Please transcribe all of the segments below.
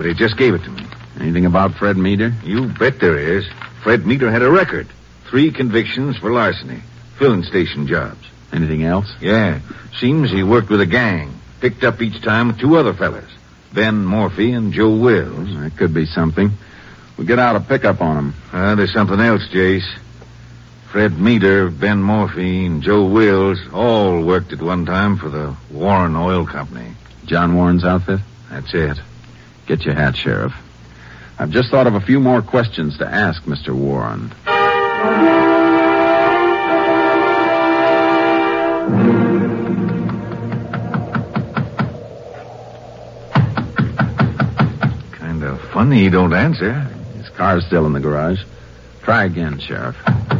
but he just gave it to me. Anything about Fred Meader? You bet there is. Fred Meader had a record. 3 convictions for larceny. Filling station jobs. Anything else? Yeah. Seems he worked with a gang. Picked up each time with 2 other fellas. Ben Morphy and Joe Wills. That could be something. We'll get out a pickup on him. There's something else, Jace. Fred Meader, Ben Morphy, and Joe Wills all worked at one time for the Warren Oil Company. John Warren's outfit? That's it. Get your hat, Sheriff. I've just thought of a few more questions to ask Mr. Warren. Kind of funny he don't answer. His car's still in the garage. Try again, Sheriff.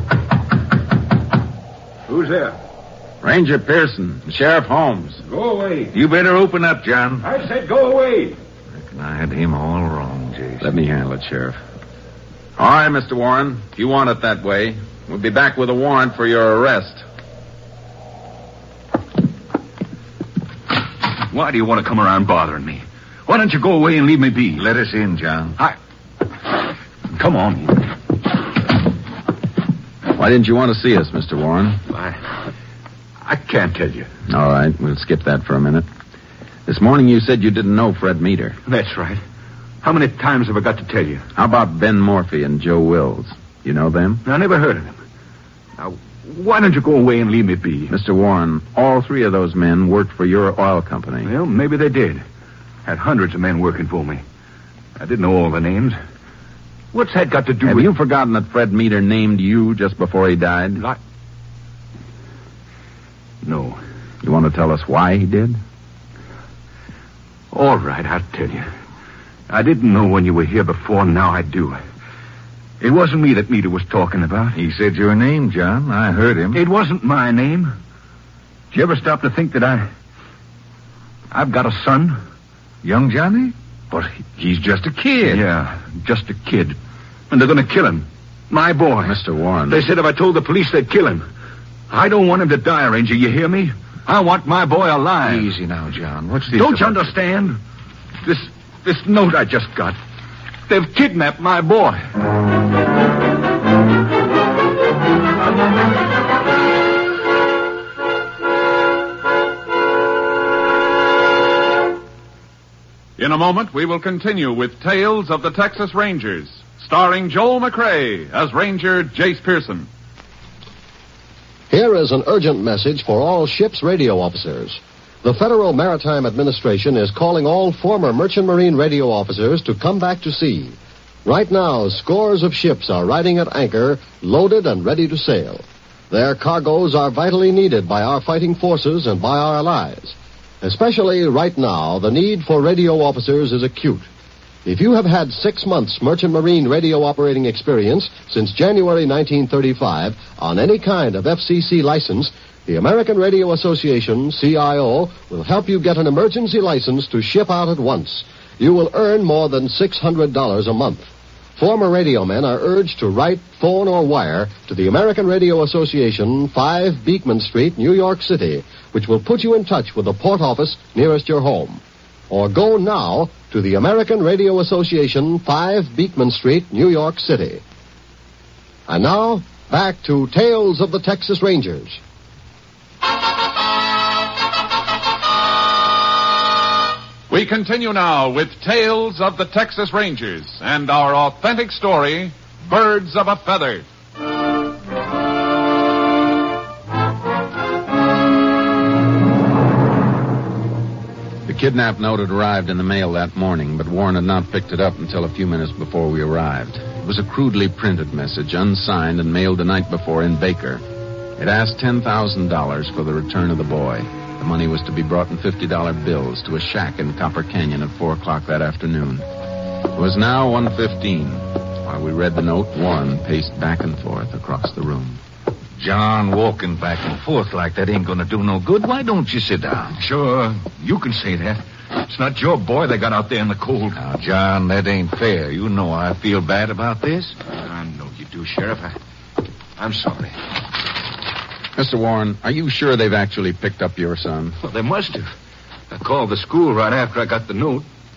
Who's there? Ranger Pearson, Sheriff Holmes. Go away. You better open up, John. I said go away. Reckon I had him all wrong, Jason. Let me handle it, Sheriff. All right, Mr. Warren. If you want it that way, we'll be back with a warrant for your arrest. Why do you want to come around bothering me? Why don't you go away and leave me be? Let us in, John. Come on. Why didn't you want to see us, Mr. Warren? I can't tell you. All right, we'll skip that for a minute. This morning you said you didn't know Fred Meader. That's right. How many times have I got to tell you? How about Ben Morphy and Joe Wills? You know them? I never heard of them. Now, why don't you go away and leave me be? Mr. Warren, all 3 of those men worked for your oil company. Well, maybe they did. Had hundreds of men working for me. I didn't know all the names. What's that got to do with... Have you forgotten that Fred Meader named you just before he died? No. You want to tell us why he did? All right, I'll tell you. I didn't know when you were here before, now I do. It wasn't me that Meader was talking about. He said your name, John. I heard him. It wasn't my name. Did you ever stop to think that I've got a son? Young Johnny? But he's just a kid. Yeah, just a kid. And they're going to kill him. My boy. Mr. Warren. They said if I told the police, they'd kill him. I don't want him to die, Ranger. You hear me? I want my boy alive. Easy now, John. What's this Don't you about? understand? This note I just got. They've kidnapped my boy. In a moment, we will continue with Tales of the Texas Rangers, starring Joel McRae as Ranger Jace Pearson. Here is an urgent message for all ship's radio officers. The Federal Maritime Administration is calling all former Merchant Marine radio officers to come back to sea. Right now, scores of ships are riding at anchor, loaded and ready to sail. Their cargoes are vitally needed by our fighting forces and by our allies. Especially right now, the need for radio officers is acute. If you have had 6 months Merchant Marine radio operating experience since January 1935 on any kind of FCC license, the American Radio Association, CIO, will help you get an emergency license to ship out at once. You will earn more than $600 a month. Former radio men are urged to write, phone, or wire to the American Radio Association, 5 Beekman Street, New York City, which will put you in touch with the port office nearest your home. Or go now to the American Radio Association, 5 Beekman Street, New York City. And now, back to Tales of the Texas Rangers. We continue now with Tales of the Texas Rangers and our authentic story, Birds of a Feather. The kidnap note had arrived in the mail that morning, but Warren had not picked it up until a few minutes before we arrived. It was a crudely printed message, unsigned and mailed the night before in Baker. It asked $10,000 for the return of the boy. The money was to be brought in $50 bills to a shack in Copper Canyon at 4 o'clock that afternoon. It was now 1:15. While we read the note, Warren paced back and forth across the room. John, walking back and forth like that ain't gonna do no good. Why don't you sit down? Sure, you can say that. It's not your boy they got out there in the cold. Now, John, that ain't fair. You know I feel bad about this. I know you do, Sheriff. I'm sorry. Mr. Warren, are you sure they've actually picked up your son? Well, they must have. I called the school right after I got the note.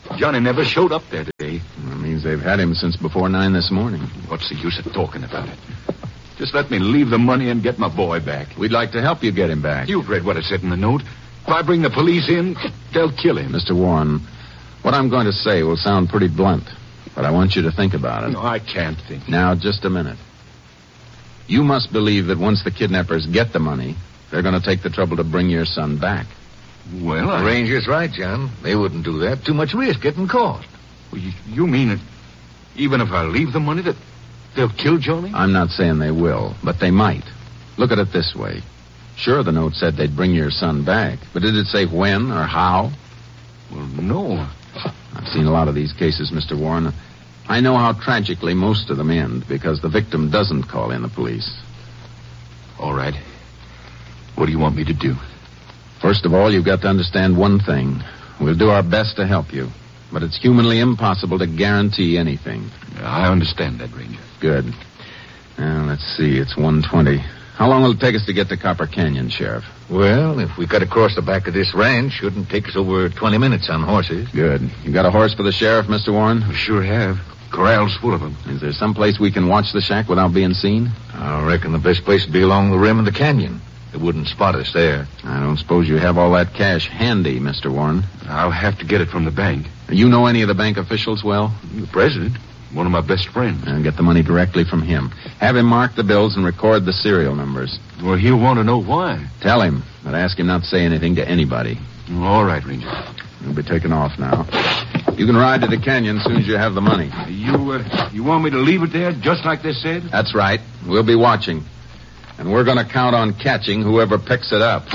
Johnny never showed up there today. That means they've had him since before 9 this morning. What's the use of talking about it? Just let me leave the money and get my boy back. We'd like to help you get him back. You've read what it said in the note. If I bring the police in, they'll kill him. Mr. Warren, what I'm going to say will sound pretty blunt, but I want you to think about it. No, I can't think. Now, just a minute. You must believe that once the kidnappers get the money, they're going to take the trouble to bring your son back. Well, The ranger's right, John. They wouldn't do that. Too much risk getting caught. You mean that even if I leave the money, that they'll kill Johnny? I'm not saying they will, but they might. Look at it this way. Sure, the note said they'd bring your son back, but did it say when or how? Well, no. I've seen a lot of these cases, Mr. Warren. I know how tragically most of them end because the victim doesn't call in the police. All right. What do you want me to do? First of all, you've got to understand one thing. We'll do our best to help you, but it's humanly impossible to guarantee anything. I understand that, Ranger. Good. Now, let's see. It's 1:20. How long will it take us to get to Copper Canyon, Sheriff? Well, if we cut across the back of this ranch, shouldn't take us over 20 minutes on horses. Good. You got a horse for the sheriff, Mr. Warren? We sure have. Corral's full of them. Is there some place we can watch the shack without being seen? I reckon the best place would be along the rim of the canyon. They wouldn't spot us there. I don't suppose you have all that cash handy, Mr. Warren. I'll have to get it from the bank. You know any of the bank officials well? The president, one of my best friends. And get the money directly from him. Have him mark the bills and record the serial numbers. Well, he'll want to know why. Tell him, but ask him not to say anything to anybody. All right, Ranger. We'll be taking off now. You can ride to the canyon as soon as you have the money. You want me to leave it there just like they said? That's right. We'll be watching. And we're going to count on catching whoever picks it up.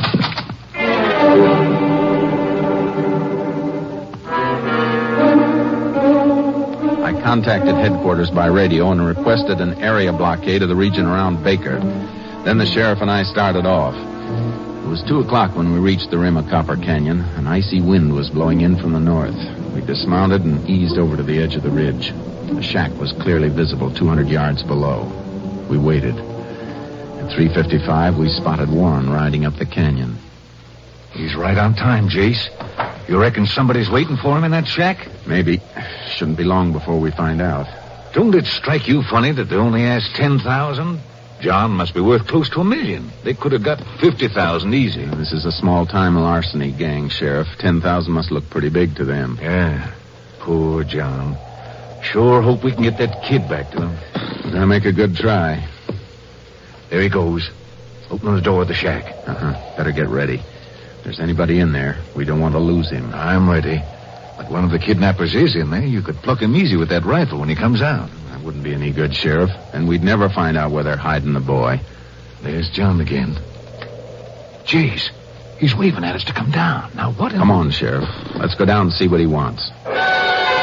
I contacted headquarters by radio and requested an area blockade of the region around Baker. Then the sheriff and I started off. It was 2 o'clock when we reached the rim of Copper Canyon. An icy wind was blowing in from the north. We dismounted and eased over to the edge of the ridge. The shack was clearly visible 200 yards below. We waited. At 3:55, we spotted Warren riding up the canyon. He's right on time, Jace. You reckon somebody's waiting for him in that shack? Maybe. Shouldn't be long before we find out. Don't it strike you funny that they only asked 10,000? John must be worth close to $1 million. They could have got 50,000 easy. This is a small-time larceny gang, Sheriff. 10,000 must look pretty big to them. Yeah. Poor John. Sure hope we can get that kid back to him. We're going to make a good try. There he goes. Opening the door of the shack. Better get ready. If there's anybody in there, we don't want to lose him. I'm ready. But one of the kidnappers is in there. You could pluck him easy with that rifle when he comes out. That wouldn't be any good, Sheriff. And we'd never find out where they're hiding the boy. There's John again. Jeez. He's waving at us to come down. Now, what... Come on, Sheriff. Let's go down and see what he wants.